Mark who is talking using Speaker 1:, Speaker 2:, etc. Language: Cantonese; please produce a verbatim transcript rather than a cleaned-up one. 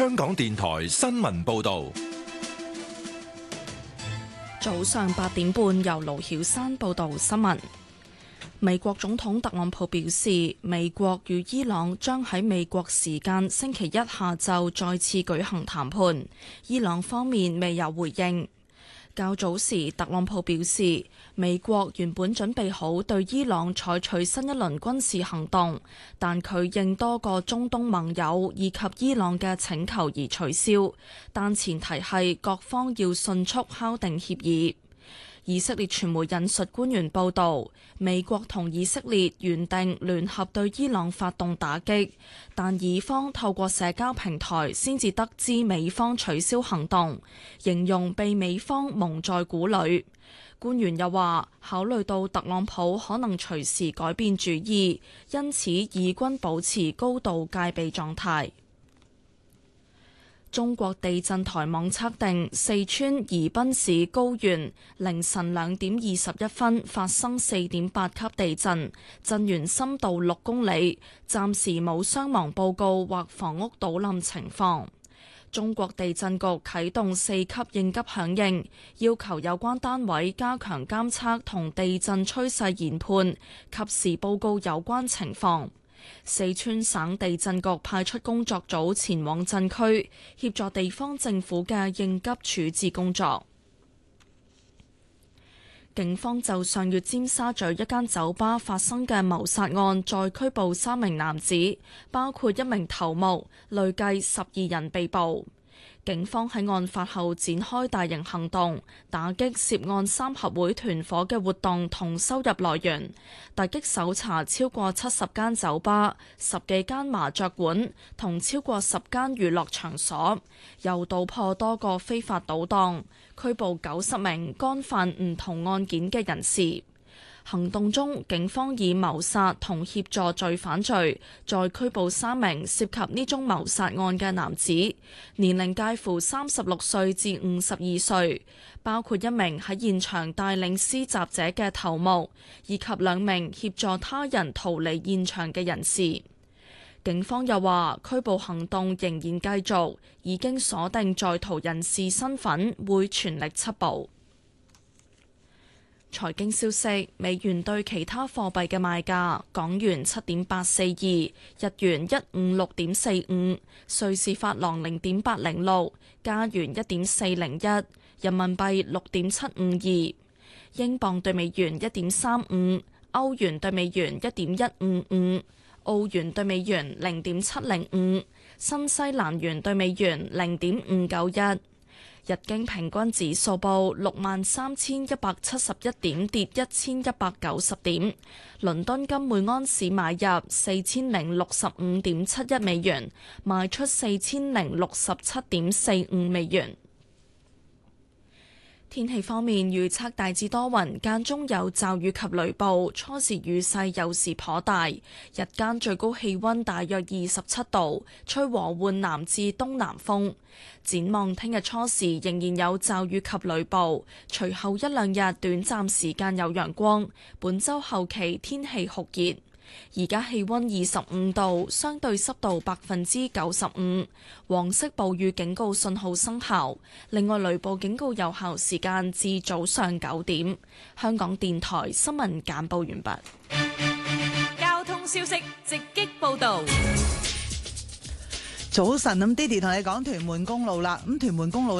Speaker 1: 香港電台新聞報道。
Speaker 2: 早上八點半，由盧曉山報道新聞。美國總統特朗普表示，美國與伊朗將喺美國時間星期一下晝再次舉行談判，伊朗方面未有回應。較早時，特朗普表示，美國原本準備好對伊朗採取新一輪軍事行動，但佢應多個中東盟友以及伊朗嘅請求而取消，但前提係各方要迅速敲定協議。以色列傳媒引述官員報導，美國同以色列原定聯合對伊朗發動打擊，但以方透過社交平台先至得知美方取消行動，形容被美方蒙在鼓裏。官員又話，考慮到特朗普可能隨時改變主意，因此以軍保持高度戒備狀態。中國地震台網測定，四川宜賓市高原凌晨兩點二十一分發生四點八級地震，震源深度六公里，暫時冇傷亡報告或房屋倒冧情況。中國地震局啟動四級應急響應，要求有關單位加強監測同地震趨勢研判，及時報告有關情況。四川省地震局派出工作組前往震區，協助地方政府嘅應急處置工作。警方就上月尖沙咀一間酒吧發生嘅謀殺案，再拘捕三名男子，包括一名頭目，累計十二人被捕。警方喺案發後展開大型行動，打擊涉案三合會團夥嘅活動同收入來源，突擊搜查超過七十間酒吧、十幾間麻雀館同超過十間娛樂場所，又搗破多個非法賭檔，拘捕九十名干犯唔同案件嘅人士。行動中，警方以謀殺同協助罪犯罪，再拘捕三名涉及呢宗謀殺案嘅男子，年齡介乎三十六歲至五十二歲，包括一名喺現場帶領施襲者嘅頭目，以及兩名協助他人逃離現場嘅人士。警方又話，拘捕行動仍然繼續，已經鎖定在逃人士身份，會全力緝捕。財經消息：美元對其他貨幣嘅賣價：港元七點八四二，日元一五六點四五，瑞士法郎零點八零六，加元一點四零一，人民幣六點七五二，英鎊對美元一點三五，歐元對美元一點一五五，澳元對美元零點七零五，新西蘭元對美元零點五九一。日經平均指數報六萬三千一百七十一點，跌一千一百九十點。倫敦金每安士買入四千零六十五點七一美元，賣出四千零六十七點四五美元。天氣方面，預測大致多雲，間中有驟雨及雷暴，初時雨勢有時頗大，日間最高氣溫大約二十七度，吹和緩南至東南風。展望聽日初時仍然有驟雨及雷暴，隨後一兩日短暫時間有陽光，本週後期天氣酷熱。而家氣溫二十五度，相對濕度百分之九十五，黃色暴雨警告信號生效。另外，雷暴警告有效時間至早上九點。香港電台新聞簡報完畢。
Speaker 3: 交通消息直擊報道。
Speaker 4: 早晨，咁 Didi 同你講屯門公路啦，咁屯門公路